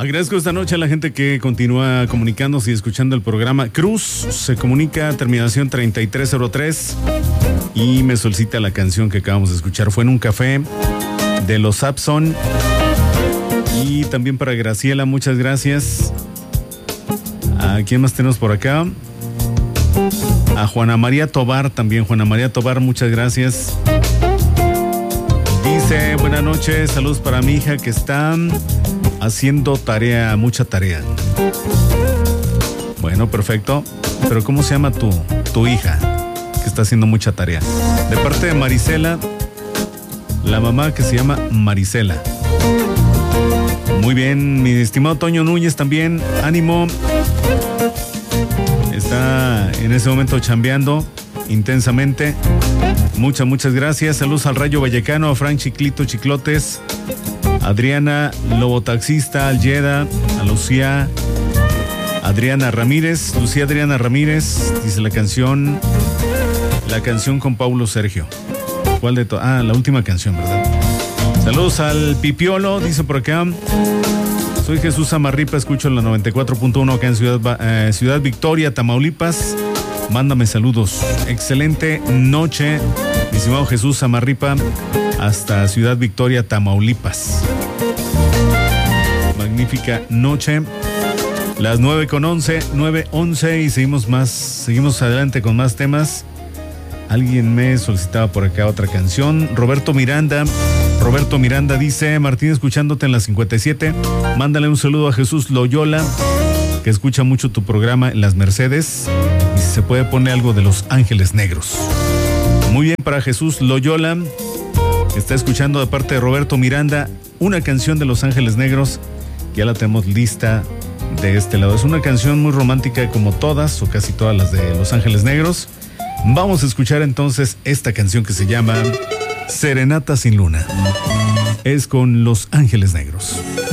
Agradezco esta noche a la gente que continúa comunicándose y escuchando el programa. Cruz se comunica, terminación 3303, y me solicita la canción que acabamos de escuchar. Fue en un café de los Sapson. Y también para Graciela, muchas gracias. ¿A quién más tenemos por acá? A Juana María Tobar también. Juana María Tobar, muchas gracias. Dice, buenas noches, saludos para mi hija que está haciendo tarea, mucha tarea. Bueno, perfecto. Pero ¿cómo se llama tu hija que está haciendo mucha tarea? De parte de Marisela, la mamá que se llama Marisela. Muy bien, mi estimado Toño Núñez también, ánimo. Está en ese momento chambeando intensamente. Muchas gracias. Saludos al Rayo Vallecano, a Frank Chiclito Chiclotes, Adriana Lobo Taxista, al Yeda, a Lucía Adriana Ramírez. Lucía Adriana Ramírez, dice la canción con Paulo Sergio. ¿Cuál de todas? La última canción, ¿verdad? Saludos al Pipiolo, dice por acá. Soy Jesús Amarripa, escucho la 94.1 acá en Ciudad Victoria, Tamaulipas. Mándame saludos. Excelente noche, mi estimado Jesús Amarripa, hasta Ciudad Victoria, Tamaulipas. Magnífica noche. Las 9:11, y seguimos adelante con más temas. Alguien me solicitaba por acá otra canción. Roberto Miranda dice, Martín, escuchándote en la 57, mándale un saludo a Jesús Loyola, que escucha mucho tu programa en Las Mercedes, y si se puede poner algo de Los Ángeles Negros. Muy bien, para Jesús Loyola, que está escuchando de parte de Roberto Miranda, una canción de Los Ángeles Negros, que ya la tenemos lista de este lado. Es una canción muy romántica como todas, o casi todas las de Los Ángeles Negros. Vamos a escuchar entonces esta canción que se llama Serenata sin Luna. Es con Los Ángeles Negros.